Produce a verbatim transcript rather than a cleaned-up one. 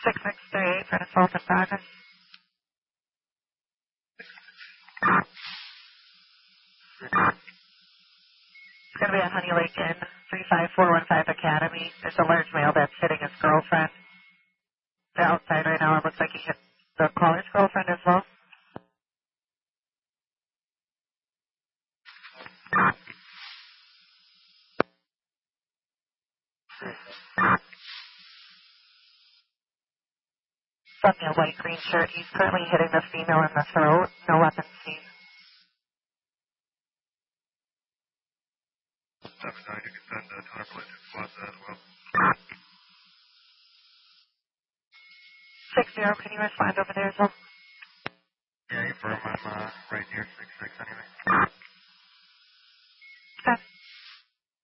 six six three eight for an assault in progress. It's going to be a Honey Lake Inn, three five four one five Academy. There's a large male that's hitting his girlfriend. They're outside right now. It looks like he hit the caller's girlfriend as well. From the white green shirt, he's currently hitting the female in the throat. No weapons seen. seven nine, you can send uh, toner plate to squad as well. six zero, can you respond over there as well? Yeah, you firm. I'm uh, right near six six anyway.